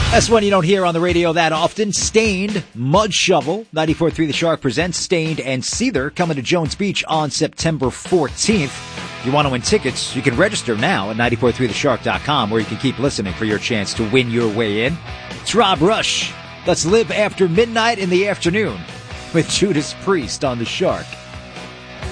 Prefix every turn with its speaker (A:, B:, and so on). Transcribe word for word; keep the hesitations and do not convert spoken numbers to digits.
A: That's one you don't hear on the radio that often. Stained, Mud Shovel, ninety-four point three The Shark presents Stained and Seether, coming to Jones Beach on September fourteenth. If you want to win tickets, you can register now at ninety-four point three the shark dot com, where you can keep listening for your chance to win your way in. It's Rob Rush. Let's live after midnight in the afternoon with Judas Priest on The Shark.